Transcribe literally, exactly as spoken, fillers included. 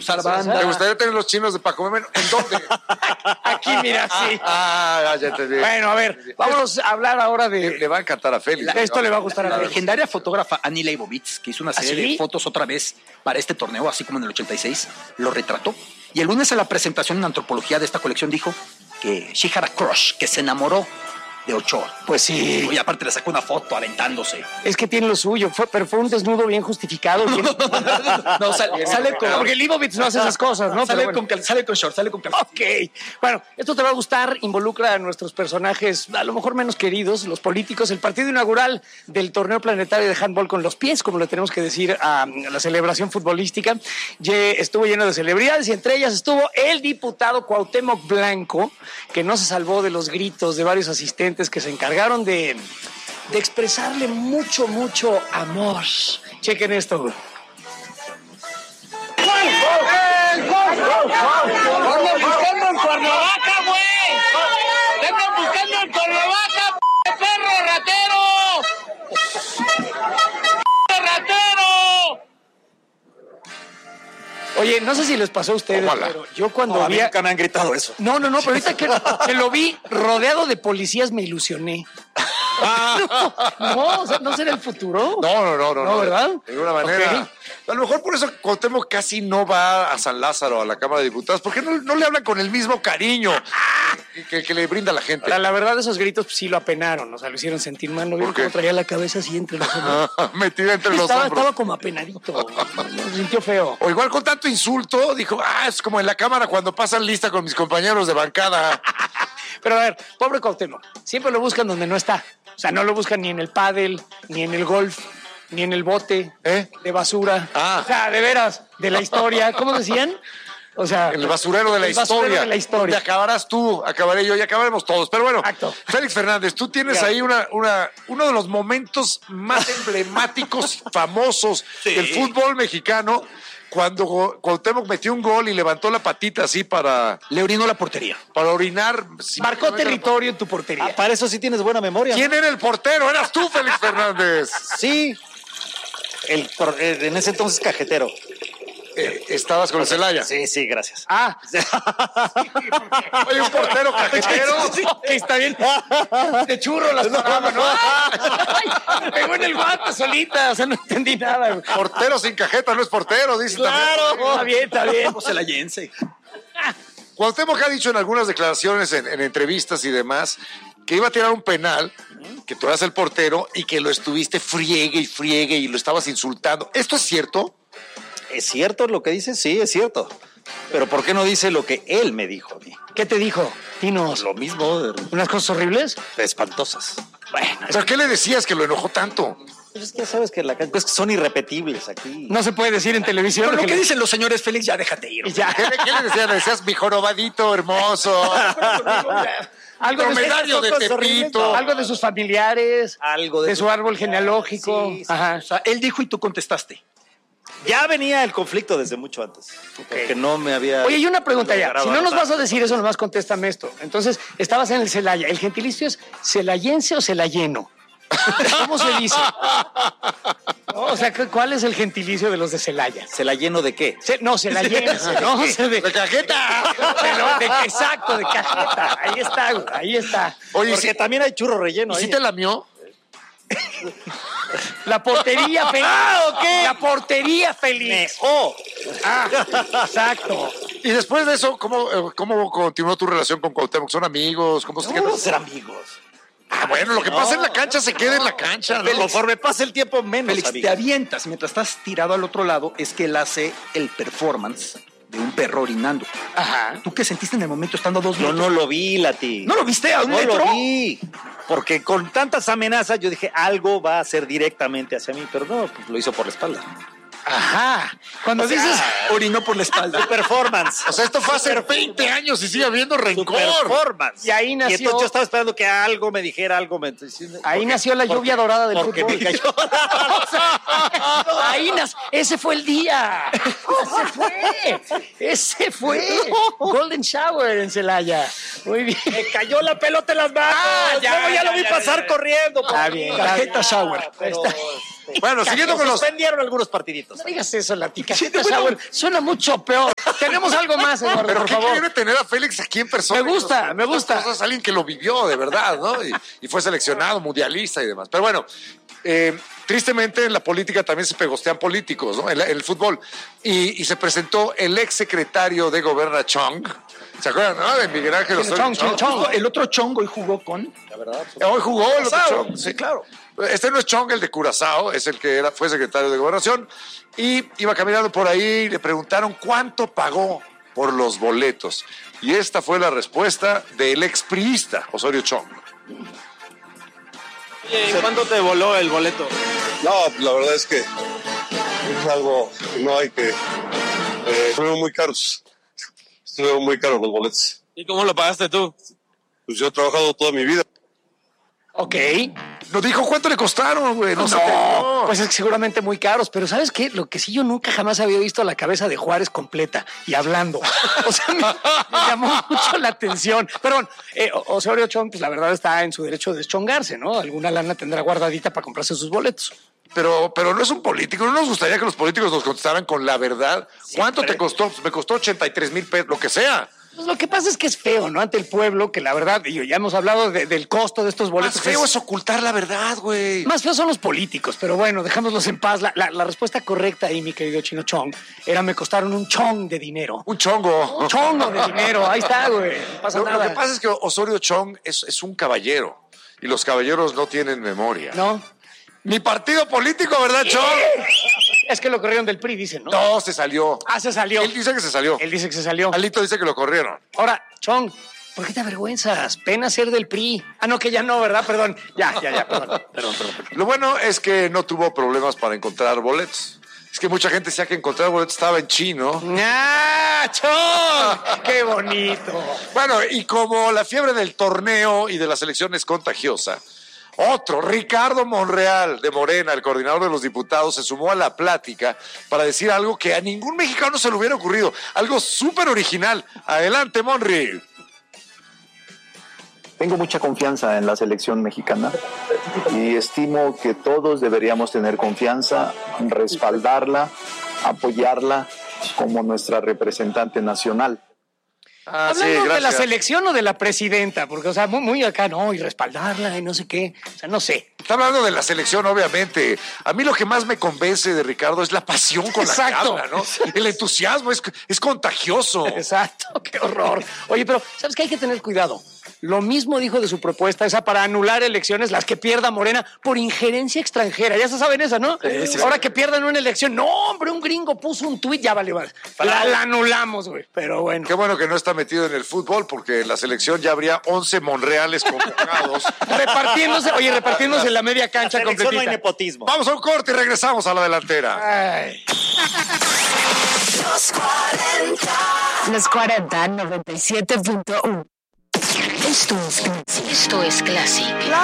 Sarabanda. Me gustaría tener los chinos de Paco Memo. ¿En dónde? Aquí, mira, sí. Ah, ya te digo. Bueno, a ver, vámonos a hablar ahora de... Le, le va a encantar a Félix. La, esto le va a gustar a La Félix. legendaria fotógrafa Annie Leibovitz, que hizo una serie ¿Ah, sí? de fotos otra vez para este torneo, así como en el ochenta y seis, lo retrató. Y el lunes a la presentación en antropología de esta colección dijo que she had a crush, que se enamoró de Ochoa. Pues sí. Y aparte le sacó una foto aventándose. Es que tiene lo suyo, fue, pero fue un desnudo bien justificado. Bien... No, sale, sale con... Porque Leibovitz no hace esas cosas, ¿no? Sale, Pero bueno. con, sale con short, sale con calzoncillos. Ok, bueno, esto te va a gustar, involucra a nuestros personajes a lo mejor menos queridos, los políticos, el partido inaugural del torneo planetario de handball con los pies, como le tenemos que decir a la celebración futbolística, Ye, estuvo lleno de celebridades y entre ellas estuvo el diputado Cuauhtémoc Blanco, que no se salvó de los gritos de varios asistentes que se encargaron de, de expresarle mucho, mucho amor. Chequen esto, güey. ¡Andan buscando en Cuernavaca, güey! ¡Andan buscando en Cuernavaca, p*** perro ratero! ¡Ratero! Oye, no sé si les pasó a ustedes, Ojalá. pero yo cuando No, a mí vi... nunca me han gritado eso. No, no, no, pero ahorita que, que lo vi rodeado de policías me ilusioné. No, no, o sea, ¿no será el futuro? No, no, no, no. No, ¿verdad? De ninguna manera. Ok. A lo mejor por eso Cuauhtémoc casi no va a San Lázaro, a la Cámara de Diputados, porque no, no le hablan con el mismo cariño que, que le brinda la gente. La, la verdad, esos gritos pues, sí lo apenaron, o sea, lo hicieron sentir mal. ¿No vieron ¿Por qué? cómo traía la cabeza así entre los hombros? Metida entre los Estaba, hombros. estaba como apenadito, se sintió feo. O igual con tanto insulto, dijo, ah, es como en la Cámara cuando pasan lista con mis compañeros de bancada. Pero a ver, pobre Cuauhtémoc, siempre lo buscan donde no está. O sea, no lo buscan ni en el pádel, ni en el golf, ni en el bote ¿Eh? de basura. Ah. O sea, de veras, de la historia. ¿Cómo decían? O sea, En el basurero de la el basurero historia. de la historia. Donde acabarás tú, acabaré yo y acabaremos todos. Pero bueno, Exacto. Félix Fernández, tú tienes Ya. ahí una, una, uno de los momentos más emblemáticos y famosos Sí. del fútbol mexicano, cuando Cuauhtémoc metió un gol y levantó la patita así para, Le orinó la portería. para orinar. Marcó territorio en tu portería. Ah, para eso sí tienes buena memoria. ¿Quién era el portero? Eras tú, Félix Fernández. Sí. El, por- eh, en ese entonces cajetero. Eh, estabas con el Celaya. Sí, sí, gracias. Ah, Oye, un portero cajetero. que está bien. De churro las paraban, ¿no? Ay, me pegó en el guante solita, o sea, no entendí nada. Güey. Portero sin cajeta no es portero, dice Claro, también. está bien, está bien. Como celayense. Cuauhtémoc ha dicho en algunas declaraciones, en, en entrevistas y demás, que iba a tirar un penal, que tú eras el portero y que lo estuviste friegue y friegue y lo estabas insultando. ¿Esto es cierto? ¿Es cierto lo que dice? Sí, es cierto. Pero ¿por qué no dice lo que él me dijo a mí? ¿Qué te dijo? Dinos, Lo mismo, de- ¿unas cosas horribles? espantosas. Bueno, ¿Pero qué le decías que lo enojó tanto? Pues es que ya sabes que la, es que son irrepetibles aquí. no se puede decir en televisión. Pero lo que que le- dicen los señores Félix, ya déjate ir. Y ya. ¿Qué le, qué le decías? Le decías, mi jorobadito hermoso. Algo de, Dromedario de cosas horribles, Tepito. ¿no? Algo de sus familiares, Algo de, de su árbol genealógico. Sí, sí. Ajá. O sea, él dijo y tú contestaste. Ya venía el conflicto desde mucho antes. Porque no me había... Oye, y una pregunta ya. logrado Si no nos avanzar. vas a decir eso, nomás contéstame esto. Entonces, estabas en el Celaya. ¿El gentilicio es celayense o celayeno? ¿Cómo se dice? No, o sea, ¿cuál es el gentilicio de los de Celaya? ¿Se la lleno de qué? Ce- no, celayense, ¿no? O sea, de, ¡De cajeta! pero de- exacto, de cajeta. Ahí está, güey, ahí está. Oye, Porque ¿y si, también hay churro relleno y si ahí. te lamió? La portería feliz. Ah, ok. La portería feliz. ¡Oh! Ah, exacto. Y después de eso, ¿cómo, eh, cómo continuó tu relación con Cuauhtémoc? ¿Son amigos? ¿Cómo se No vamos a ser amigos. Ah, bueno, lo que pasa en la cancha se queda en la cancha, ¿no? Conforme pase el tiempo, menos Félix, te amigos. avientas mientras estás tirado al otro lado, es que él hace el performance de un perro orinando. Ajá. ¿Tú qué sentiste en el momento estando a dos Yo metros? no lo vi, Lati. ¿No lo viste a un No metro? lo vi. Porque con tantas amenazas yo dije, algo va a hacer directamente hacia mí, pero no, pues lo hizo por la espalda. Ajá. Cuando O sea, dices... orinó por la espalda. Su performance. O sea, esto fue hace veinte años y sigue habiendo Su rencor. performance. Y ahí nació- Y entonces yo estaba esperando que algo me dijera, algo me... Ahí porque- nació la lluvia dorada del porque fútbol. me cayó. O sea, ahí nació. Ese fue el día. Ese fue. Ese fue. Golden Shower en Celaya. Muy bien. Me cayó la pelota en las manos. Ah, ya, Luego ya, ya, lo vi ya, pasar ya. corriendo. por Está ahí. bien, Cajeta está bien. shower. Pero, Bueno, siguiendo con los... Suspendieron algunos partiditos. No digas eso, la ticachita Shower. Suena mucho peor. Tenemos algo más, Eduardo, Pero por qué favor. quiere tener a Félix aquí en persona. Me gusta, Esas- me gusta. esas cosas, alguien que lo vivió de verdad, ¿no? Y, y fue seleccionado, mundialista y demás. Pero bueno, eh, tristemente en la política también se pegostean políticos, ¿no? En, la- en el fútbol. Y, y se presentó el ex secretario de Gobierno Chong. ¿Se acuerdan, no? De Miguel Ángel Osorio Chong, Chong, Chong. Chong. El otro chongo y jugó con. Hoy jugó el otro Curazao. Chong. Sí, claro. Este no es Chong, el de Curazao, es el que era, fue secretario de Gobernación. Y iba caminando por ahí y le preguntaron cuánto pagó por los boletos. Y esta fue la respuesta del expriista Osorio Chong. Oye, ¿en cuánto te voló el boleto? No, la verdad es que es algo que no hay que... Eh, estuvieron muy caros. Estuvieron muy caros los boletos. ¿Y cómo lo pagaste tú? Pues yo he trabajado toda mi vida. Ok. Nos dijo cuánto le costaron, güey. No, No, se pegó. pues es que seguramente muy caros, pero ¿sabes qué? Lo que sí yo nunca jamás había visto la cabeza de Juárez completa y hablando. O sea, me, me llamó mucho la atención. Perdón, eh, O- Osorio Chong, pues la verdad está en su derecho de deschongarse, ¿no? Alguna lana tendrá guardadita para comprarse sus boletos. Pero, pero no es un político. No nos gustaría que los políticos nos contestaran con la verdad. ¿Cuánto te costó? Pues me costó ochenta y tres mil pesos, lo que sea. Pues lo que pasa es que es feo, ¿no? Ante el pueblo, que la verdad, y ya hemos hablado de- del costo de estos boletos. Más feo es- es ocultar la verdad, güey. Más feos son los políticos, pero bueno, dejámoslos en paz. La, la- la respuesta correcta ahí, mi querido Chino Chong, era me costaron un chong de dinero. Un chongo. Un chongo de dinero, ahí está, güey. No pasa Lo, lo nada. que pasa es que Osorio Chong es, es un caballero. Y los caballeros no tienen memoria. No, Mi partido político, ¿verdad, Chong? es que lo corrieron del P R I, dicen, ¿no? No, se salió. Ah, se salió. Él dice que se salió. Él dice que se salió. Alito dice que lo corrieron. Ahora, Chong, ¿por qué te avergüenzas? Pena ser del P R I. Ah, no, que ya no, ¿verdad? Perdón. Ya, ya, ya, perdón. Perdón, perdón. perdón. Lo bueno es que no tuvo problemas para encontrar boletos. Es que mucha gente decía que encontrar boletos estaba en chino. ¡Ah, Chong! ¡Qué bonito! Bueno, y como la fiebre del torneo y de la selección es contagiosa, otro, Ricardo Monreal de Morena, el coordinador de los diputados, se sumó a la plática para decir algo que a ningún mexicano se le hubiera ocurrido, algo súper original. Adelante, Monri. Tengo mucha confianza en la selección mexicana y estimo que todos deberíamos tener confianza, respaldarla, apoyarla como nuestra representante nacional. Ah, sí, Hablando de la gracias. selección o de la presidenta, porque, o sea, muy, muy acá, no, y respaldarla y no sé qué. O sea, no sé. Está hablando de la selección, obviamente. A mí lo que más me convence de Ricardo es la pasión con la que Exacto. habla, ¿no? El entusiasmo es, es contagioso. Exacto, qué horror. Oye, pero ¿sabes qué? Hay que tener cuidado. Lo mismo dijo de su propuesta, esa para anular elecciones, las que pierda Morena por injerencia extranjera. Ya se saben esa, ¿no? Ahora que pierdan una elección, no, hombre, un gringo puso un tuit, ya vale, vale. La, la anulamos, güey. Pero bueno. Qué bueno que no está metido en el fútbol, porque en la selección ya habría once Monreales convocados. Repartiéndose, oye, repartiéndose en la media En la cancha selección no hay completita. nepotismo. Vamos a un corte y regresamos a la delantera. Ay. Los cuarenta. Los cuarenta, noventa y siete punto uno. Esto es Classic. Esto es Classic.